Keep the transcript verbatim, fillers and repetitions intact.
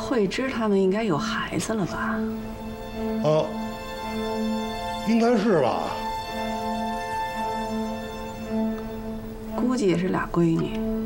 慧芝他们应该有孩子了吧？ 哦，应该是吧。 估计也是俩闺女。